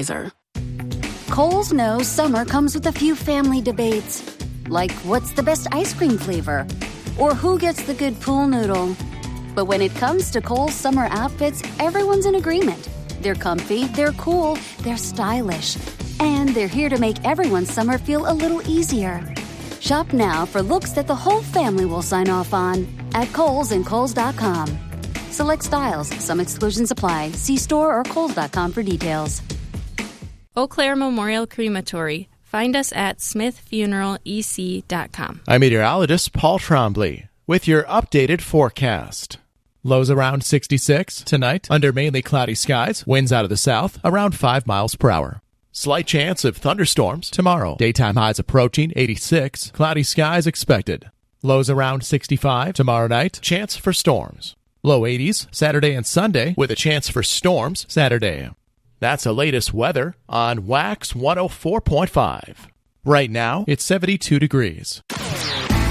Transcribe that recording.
appetizer. Kohl's knows summer comes with a few family debates, like what's the best ice cream flavor, or who gets the good pool noodle. But when it comes to Kohl's summer outfits, everyone's in agreement. They're comfy, they're cool, they're stylish, and they're here to make everyone's summer feel a little easier. Shop now for looks that the whole family will sign off on at Kohl's and Kohl's.com. Select styles. Some exclusions apply. See store or Kohl's.com for details. Eau Claire Memorial Crematory. Find us at smithfuneralec.com. I'm meteorologist Paul Trombley with your updated forecast. Lows around 66 tonight under mainly cloudy skies. Winds out of the south around 5 miles per hour. Slight chance of thunderstorms tomorrow. Daytime highs approaching 86. Cloudy skies expected. Lows around 65 tomorrow night. Chance for storms. Low 80s Saturday and Sunday with a chance for storms Saturday. That's the latest weather on Wax 104.5. Right now, it's 72 degrees.